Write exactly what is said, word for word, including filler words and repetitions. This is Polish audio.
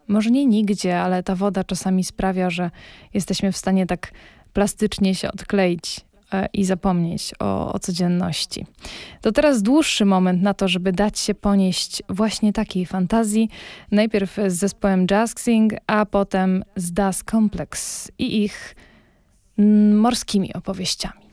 Może nie nigdzie, ale ta woda czasami sprawia, że jesteśmy w stanie tak plastycznie się odkleić e, i zapomnieć o, o codzienności. To teraz dłuższy moment na to, żeby dać się ponieść właśnie takiej fantazji. Najpierw z zespołem Jazzing, a potem z Das Complex i ich mm, morskimi opowieściami.